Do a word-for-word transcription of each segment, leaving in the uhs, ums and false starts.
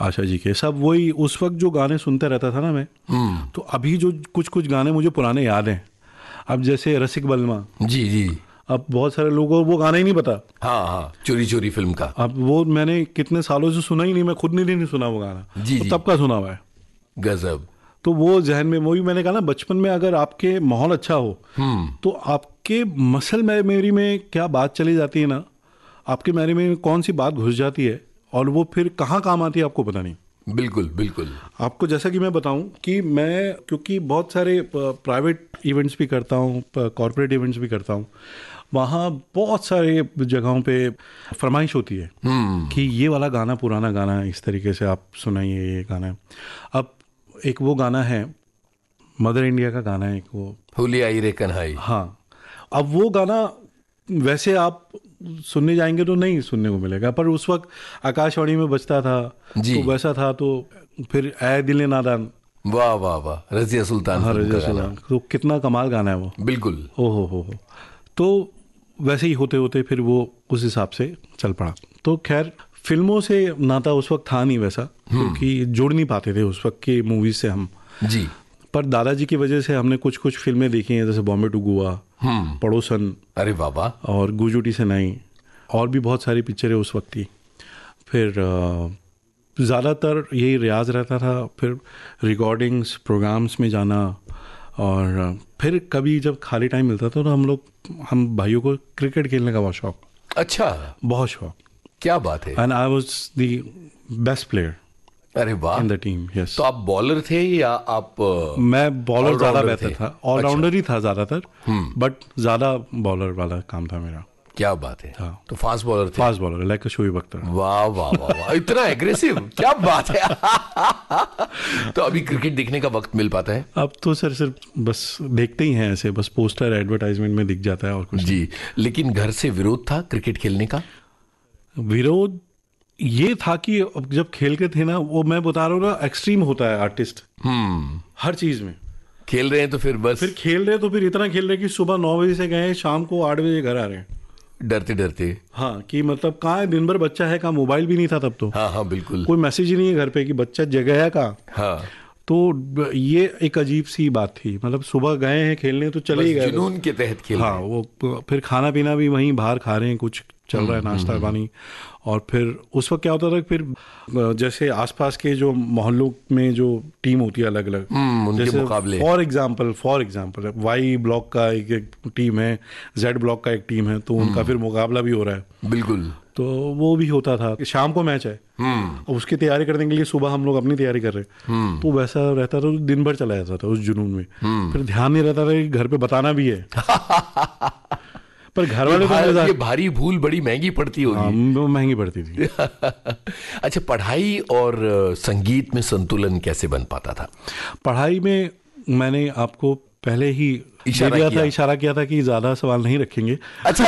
आशा जी के, सब वही उस वक्त जो गाने सुनते रहता था ना मैं, तो अभी जो कुछ कुछ गाने मुझे पुराने याद हैं। अब जैसे रसिक बलमा, जी जी, अब बहुत सारे लोगों को वो गाना ही नहीं पता। हाँ हाँ, चोरी चोरी फिल्म का। अब वो मैंने कितने सालों से सुना ही नहीं, मैं खुद नहीं नहीं सुना वो गाना, जी तो जी, तब का सुना हुआ है। गजब। तो वो जहन में, वही मैंने कहा ना, बचपन में अगर आपके माहौल अच्छा हो तो आपके मसल मेमोरी में क्या बात चली जाती है ना, आपके मेमोरी में कौन सी बात घुस जाती है और वो फिर कहाँ काम आती है आपको पता नहीं। बिल्कुल बिल्कुल। आपको जैसा कि मैं बताऊं कि मैं, क्योंकि बहुत सारे प्राइवेट इवेंट्स भी करता हूं, कॉर्पोरेट इवेंट्स भी करता हूं, वहाँ बहुत सारे जगहों पे फरमाइश होती है कि ये वाला गाना, पुराना गाना है, इस तरीके से आप सुनाइए, ये गाना है। अब एक वो गाना है, मदर इंडिया का गाना है एक, वो होली आई रे कन्हाई। हाँ, अब वो गाना वैसे आप सुनने जाएंगे तो नहीं सुनने को मिलेगा, पर उस वक्त आकाशवाणी में बजता था तो वैसा था। तो फिर ऐ दिल नादान, वाह वाह वाह, रज़िया सुल्तान। हाँ, रज़िया सुल्तान, तो कितना कमाल गाना है वो। बिल्कुल। ओ हो हो हो। तो वैसे ही होते होते फिर वो उस हिसाब से चल पड़ा। तो खैर, फिल्मों से नाता उस वक्त था नहीं वैसा, क्योंकि जोड़ नहीं पाते थे उस वक्त की मूवीज से हम जी। पर दादाजी की वजह से हमने कुछ कुछ फिल्में देखी हैं, जैसे बॉम्बे टू गोवा, पड़ोसन, अरे बाबा, और गुजुटी से नहीं, और भी बहुत सारी पिक्चरें उस वक्त की। फिर ज़्यादातर यही रियाज रहता था, फिर रिकॉर्डिंग्स प्रोग्राम्स में जाना, और फिर कभी जब खाली टाइम मिलता था तो हम लोग, हम भाइयों को क्रिकेट खेलने का बहुत शौक। अच्छा, बहुत शौक, क्या बात है। And I was the best player. अरे वाह, इन द टीम। यस। तो आप बॉलर थे या आप? मैं बॉलर ज़्यादा बेहतर था, ऑलराउंडर अच्छा। ही था ज़्यादातर, बट ज़्यादा बॉलर वाला काम था मेरा। क्या बात है। हाँ। तो फास्ट बॉलर थे। Fast bowler, like Shoaib Akhtar. वाह वाह वाह वाह, इतना एग्रेसिव, क्या बात है। तो अभी क्रिकेट देखने का वक्त मिल पाता है? अब तो सर सिर्फ बस देखते ही हैं ऐसे, बस पोस्टर एडवर्टाइजमेंट में दिख जाता है और कुछ जी। लेकिन घर से विरोध था क्रिकेट खेलने का? विरोध ये था कि अब जब खेल के थे ना, वो मैं बता रहा हूँ ना, एक्सट्रीम होता है आर्टिस्ट हर चीज में। खेल रहे हैं तो फिर बस, फिर खेल रहे हैं तो फिर इतना खेल रहे हैं कि सुबह नौ बजे से गए, शाम को आठ बजे घर आ रहे हैं, डरते डरते। हाँ, कि मतलब कहाँ है, दिन भर बच्चा है कहाँ, मोबाइल भी नहीं था तब तो। हाँ हाँ बिल्कुल। कोई मैसेज ही नहीं है घर पे कि बच्चा जगह है कहाँ। हाँ। तो ये एक अजीब सी बात थी, मतलब सुबह गए हैं खेलने तो चले ही गए, जुनून के तहत खेल। हाँ, वो फिर खाना पीना भी वहीं बाहर खा रहे हैं, कुछ चल रहा है नाश्ता पानी। और फिर उस वक्त क्या होता था, फिर जैसे आसपास के जो मोहल्लों में जो टीम होती है अलग अलग, उनके मुकाबले, for example for example Y block का एक, एक टीम है, जेड ब्लॉक का एक टीम है, तो उनका फिर मुकाबला भी हो रहा है। बिल्कुल। तो वो भी होता था, शाम को मैच है, और उसकी तैयारी करने के लिए सुबह हम लोग अपनी तैयारी कर रहे हैं, तो वैसा रहता था, तो दिन भर चला जाता था उस जुनून में। फिर ध्यान नहीं रहता था कि घर पे बताना भी है। पर घर वाले तो ये भारी भूल बड़ी महंगी पड़ती होगी। हाँ, महंगी पड़ती थी। अच्छा, पढ़ाई और संगीत में संतुलन कैसे बन पाता था? पढ़ाई में मैंने आपको पहले ही इशारा किया किया था इशारा किया था कि ज्यादा सवाल नहीं रखेंगे। अच्छा।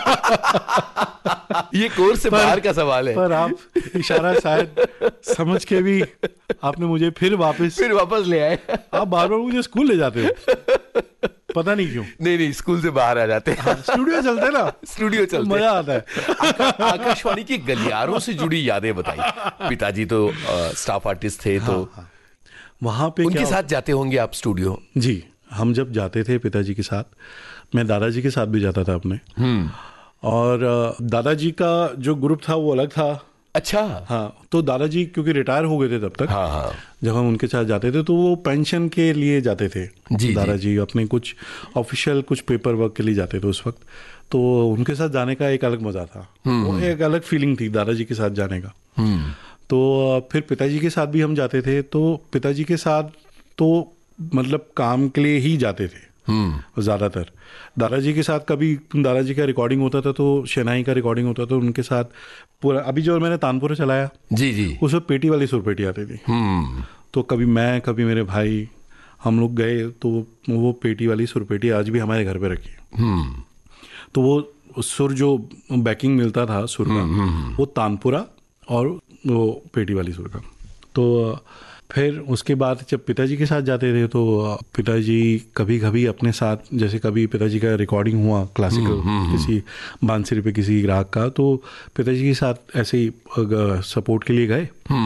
ये कोर्स से बाहर का सवाल है। पर आप इशारा शायद समझ के भी आपने मुझे फिर वापस फिर वापस ले आए। आप बार बार मुझे स्कूल ले जाते हो, पता नहीं क्यों। नहीं नहीं, स्कूल से बाहर आ जाते हैं। हाँ, स्टूडियो चलते ना, स्टूडियो चलते, मजा आता है। आकाशवाणी के गलियारों से जुड़ी यादें बताई। पिताजी तो स्टाफ आर्टिस्ट थे, तो हाँ, वहां पे उनके साथ जाते होंगे आप स्टूडियो? जी, हम जब जाते थे पिताजी के साथ, मैं दादाजी के साथ भी जाता था अपने। और दादाजी का जो ग्रुप था वो अलग था। अच्छा। हाँ, तो दादाजी क्योंकि रिटायर हो गए थे तब तक, हाँ हाँ, जब हम उनके साथ जाते थे तो वो पेंशन के लिए जाते थे। जी, दादाजी अपने कुछ ऑफिशियल कुछ पेपर वर्क के लिए जाते थे उस वक्त, तो उनके साथ जाने का एक अलग मजा था, वो एक अलग फीलिंग थी दादाजी के साथ जाने का। तो फिर पिताजी के साथ भी हम जाते थे, तो पिताजी के साथ तो मतलब काम के लिए ही जाते थे ज़्यादातर। दादाजी के साथ कभी दादाजी का रिकॉर्डिंग होता था, तो शेनाई का रिकॉर्डिंग होता था, उनके साथ पूरा। अभी जो मैंने तानपुरा चलाया, जी जी, उसमें पेटी वाली सुरपेटी आती थी, तो कभी मैं कभी मेरे भाई हम लोग गए, तो वो पेटी वाली सुरपेटी आज भी हमारे घर पे रखी। तो वो सुर जो बैकिंग मिलता था सुर का, वो तानपुरा और वो पेटी वाली सुर का। तो फिर उसके बाद जब पिताजी के साथ जाते थे, तो पिताजी कभी कभी अपने साथ, जैसे कभी पिताजी का रिकॉर्डिंग हुआ क्लासिकल किसी बांसुरी पे किसी राग का, तो पिताजी के साथ ऐसे ही सपोर्ट के लिए गए,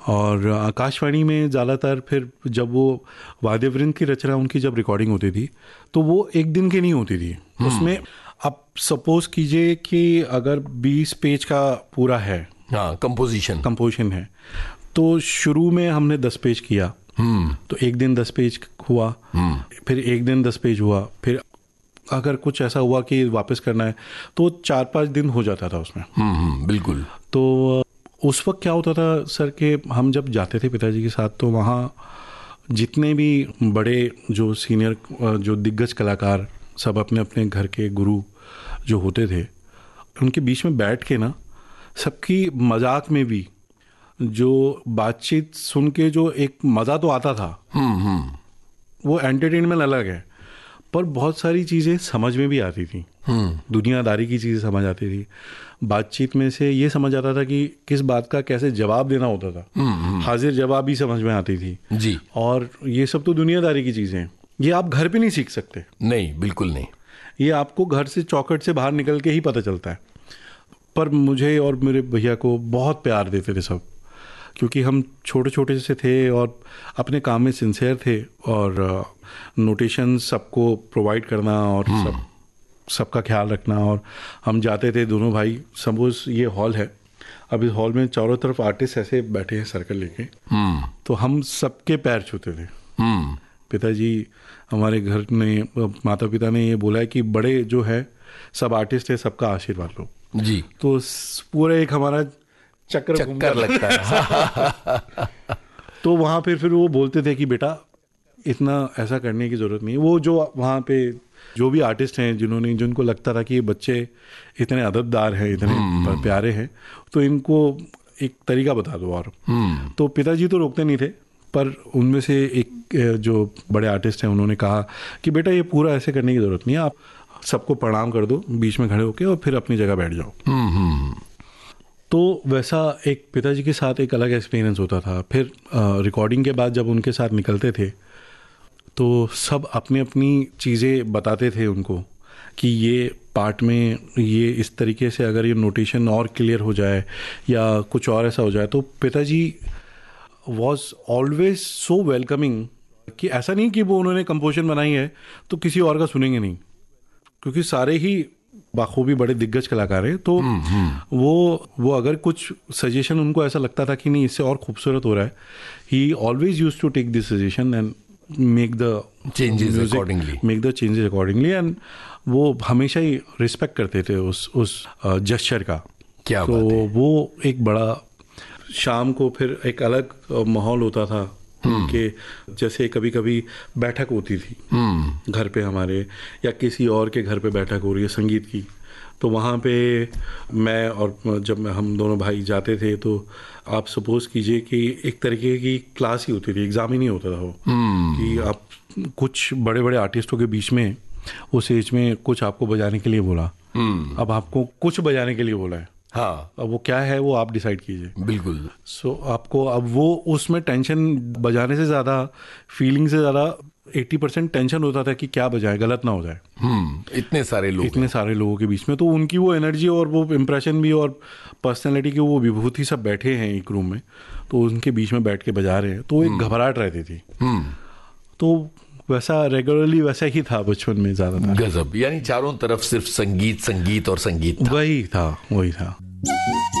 और आकाशवाणी में ज़्यादातर फिर जब वो वाद्यवृंद की रचना उनकी जब रिकॉर्डिंग होती थी तो वो एक दिन की नहीं होती थी। उसमें आप सपोज कीजिए कि अगर बीस पेज का पूरा है, हाँ, कंपोजिशन कंपोजिशन है, तो शुरू में हमने दस पेज किया, तो एक दिन दस पेज हुआ, फिर एक दिन दस पेज हुआ, फिर अगर कुछ ऐसा हुआ कि वापस करना है तो चार पाँच दिन हो जाता था उसमें। हम्म बिल्कुल। तो उस वक्त क्या होता था सर कि हम जब जाते थे पिताजी के साथ तो वहाँ जितने भी बड़े जो सीनियर जो दिग्गज कलाकार सब अपने अपने घर के गुरु जो होते थे उनके बीच में बैठ के ना सबकी मजाक में भी जो बातचीत सुन के जो एक मज़ा तो आता था, वो एंटरटेनमेंट अलग है, पर बहुत सारी चीज़ें समझ में भी आती थी। दुनियादारी की चीज़ें समझ आती थी, बातचीत में से ये समझ आता था कि किस बात का कैसे जवाब देना होता था, हाजिर जवाब भी समझ में आती थी जी। और ये सब तो दुनियादारी की चीज़ें हैं, ये आप घर पे नहीं सीख सकते। नहीं, बिल्कुल नहीं। ये आपको घर से चौखट से बाहर निकल के ही पता चलता है। पर मुझे और मेरे भैया को बहुत प्यार देते थे सब, क्योंकि हम छोटे छोटे से थे और अपने काम में सिंसियर थे और नोटेशन सबको प्रोवाइड करना और सब सबका ख्याल रखना। और हम जाते थे दोनों भाई, सपोज ये हॉल है, अब इस हॉल में चारों तरफ आर्टिस्ट ऐसे बैठे हैं सर्कल लेके, तो हम सबके पैर छूते थे। पिताजी हमारे घर ने, माता पिता ने ये बोला है कि बड़े जो है सब आर्टिस्ट है, सबका आशीर्वाद लो जी। तो पूरा एक हमारा चक्कर चक्कर लगता है। तो वहाँ पे फिर वो बोलते थे कि बेटा इतना ऐसा करने की ज़रूरत नहीं है। वो जो वहाँ पे जो भी आर्टिस्ट हैं जिन्होंने जिनको लगता था कि ये बच्चे इतने अदबदार हैं, इतने प्यारे हैं, तो इनको एक तरीका बता दो। और तो पिताजी तो रोकते नहीं थे, पर उनमें से एक जो बड़े आर्टिस्ट हैं उन्होंने कहा कि बेटा ये पूरा ऐसे करने की ज़रूरत नहीं है, आप सबको प्रणाम कर दो बीच में खड़े होके और फिर अपनी जगह बैठ जाओ। तो वैसा एक पिताजी के साथ एक अलग एक्सपीरियंस होता था। फिर रिकॉर्डिंग के बाद जब उनके साथ निकलते थे तो सब अपनी अपनी चीज़ें बताते थे उनको कि ये पार्ट में ये इस तरीके से अगर ये नोटेशन और क्लियर हो जाए या कुछ और ऐसा हो जाए, तो पिताजी वॉज ऑलवेज सो वेलकमिंग कि ऐसा नहीं कि वो उन्होंने कंपोजिशन बनाई है तो किसी और का सुनेंगे नहीं, क्योंकि सारे ही बाखूबी बड़े दिग्गज कलाकार हैं। तो वो वो अगर कुछ सजेशन उनको ऐसा लगता था कि नहीं इससे और खूबसूरत हो रहा है, ही always used to take this suggestion and make the changes accordingly make the changes accordingly and वो हमेशा ही रिस्पेक्ट करते थे उस उस जेस्चर का। क्या तो बात है। वो एक बड़ा, शाम को फिर एक अलग माहौल होता था कि जैसे कभी कभी बैठक होती थी घर पे हमारे या किसी और के घर पे बैठक हो रही है संगीत की, तो वहाँ पे मैं और जब हम दोनों भाई जाते थे तो आप सपोज कीजिए कि एक तरीके की क्लास ही होती थी, एग्जाम ही नहीं होता था वो कि आप कुछ बड़े बड़े आर्टिस्टों के बीच में उस एज में कुछ आपको बजाने के लिए बोला, अब आपको कुछ बजाने के लिए बोला है, हाँ, अब वो क्या है वो आप डिसाइड कीजिए। बिल्कुल। सो so, आपको अब वो उसमें टेंशन बजाने से ज़्यादा, फीलिंग से ज़्यादा अस्सी परसेंट टेंशन होता था कि क्या बजाए, गलत ना हो जाए। हम्म इतने सारे लोग इतने सारे लोगों के बीच में, तो उनकी वो एनर्जी और वो इम्प्रेशन भी और पर्सनैलिटी की वो विभूति सब बैठे हैं एक रूम में, तो उनके बीच में बैठ के बजा रहे हैं, तो एक घबराहट रहती थी। तो वैसा रेगुलरली वैसा ही था बचपन में ज़्यादातर। गजब, यानी चारों तरफ सिर्फ संगीत संगीत और संगीत था। वही था वही था